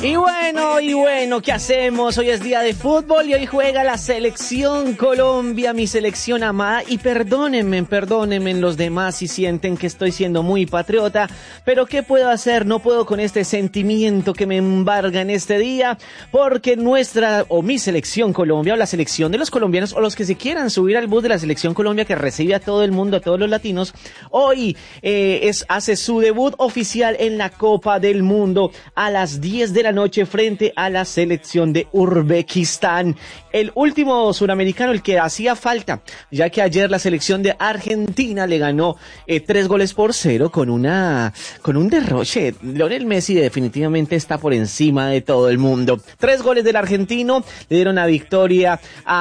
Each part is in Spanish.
Y bueno, ¿qué hacemos? Hoy es día de fútbol y hoy juega la selección Colombia, mi selección amada. Y perdónenme los demás si sienten que estoy siendo muy patriota, pero ¿qué puedo hacer? No puedo con este sentimiento que me embarga en este día, porque mi selección Colombia, o la selección de los colombianos, o los que se quieran subir al bus de la selección Colombia que recibe a todo el mundo, a todos los latinos, hoy hace su debut oficial en la Copa del Mundo a las 10 de la noche frente a la selección de Uzbekistán. El último suramericano, el que hacía falta, ya que ayer la selección de Argentina le ganó 3-0 con un derroche. Lionel Messi definitivamente está por encima de todo el mundo. 3 goles del argentino le dieron la victoria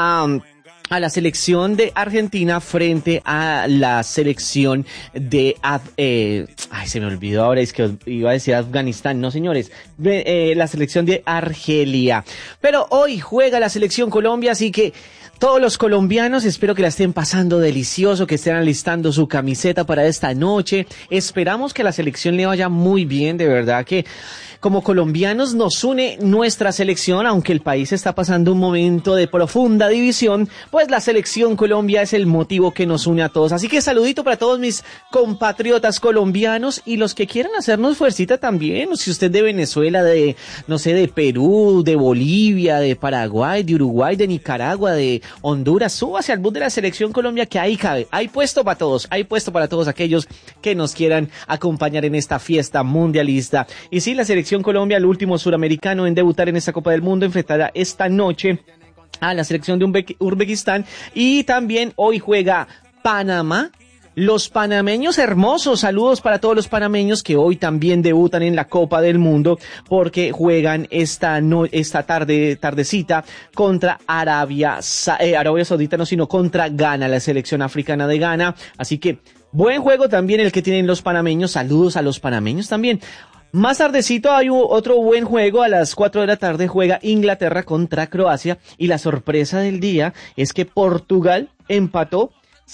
a la selección de Argentina frente a la selección de se me olvidó ahora, es que iba a decir Afganistán, no señores, la selección de Argelia. Pero hoy juega la selección Colombia, así que todos los colombianos espero que la estén pasando delicioso, que estén alistando su camiseta para esta noche. Esperamos que a la selección le vaya muy bien, de verdad que como colombianos nos une nuestra selección, aunque el país está pasando un momento de profunda división, pues la selección Colombia es el motivo que nos une a todos. Así que saludito para todos mis compatriotas colombianos y los que quieran hacernos fuercita también. O si usted de Venezuela, de Perú, de Bolivia, de Paraguay, de Uruguay, de Nicaragua, de Honduras, súbase al bus de la selección Colombia que ahí cabe. Hay puesto para todos, hay puesto para todos aquellos que nos quieran acompañar en esta fiesta mundialista. Y sí, la selección Colombia, el último suramericano en debutar en esta Copa del Mundo, enfrentará esta noche a la selección de Uzbekistán. Y también hoy juega Panamá. Los panameños hermosos, saludos para todos los panameños que hoy también debutan en la Copa del Mundo porque juegan esta tardecita contra Arabia Saudita, sino contra Ghana, la selección africana de Ghana. Así que buen juego también el que tienen los panameños, saludos a los panameños también. Más tardecito hay otro buen juego, a las 4 de la tarde juega Inglaterra contra Croacia y la sorpresa del día es que Portugal empató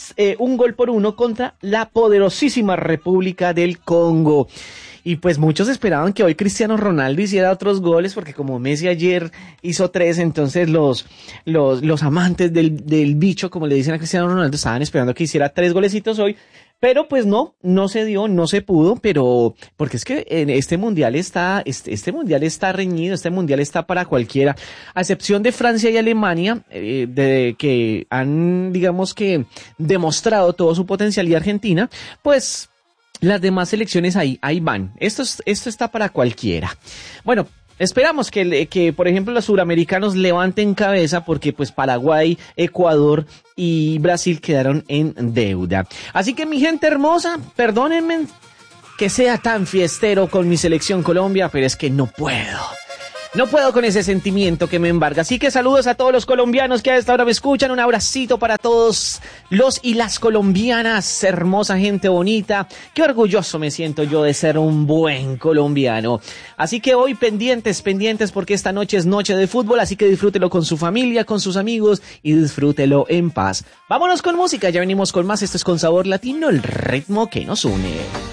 1-1 contra la poderosísima República del Congo. Y pues muchos esperaban que hoy Cristiano Ronaldo hiciera otros goles, porque como Messi ayer hizo 3, entonces los amantes del bicho, como le dicen a Cristiano Ronaldo, estaban esperando que hiciera 3 golecitos hoy. Pero pues no se dio, no se pudo, pero porque es que en este mundial está reñido, este mundial está para cualquiera, a excepción de Francia y Alemania, que han, digamos que, demostrado todo su potencial, y Argentina, pues las demás selecciones ahí van. Esto está para cualquiera. Bueno, esperamos que, por ejemplo, los suramericanos levanten cabeza porque, pues, Paraguay, Ecuador y Brasil quedaron en deuda. Así que, mi gente hermosa, perdónenme que sea tan fiestero con mi selección Colombia, pero es que no puedo. No puedo con ese sentimiento que me embarga. Así que saludos a todos los colombianos que a esta hora me escuchan. Un abracito para todos los y las colombianas. Hermosa gente bonita. Qué orgulloso me siento yo de ser un buen colombiano. Así que hoy pendientes porque esta noche es noche de fútbol. Así que disfrútelo con su familia, con sus amigos y disfrútelo en paz. Vámonos con música. Ya venimos con más. Esto es Con Sabor Latino, el ritmo que nos une.